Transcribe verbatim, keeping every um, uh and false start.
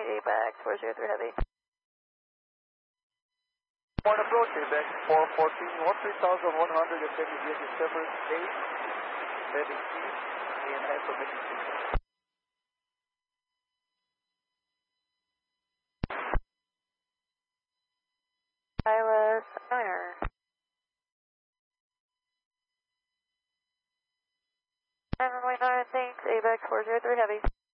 ABAX four zero three Heavy. Point approach, ABAX four fourteen, one three thousand one hundred and ten degrees December eight, heading east, and high permission. Iowa Niner. nine one nine, thanks, ABAX four zero three Heavy.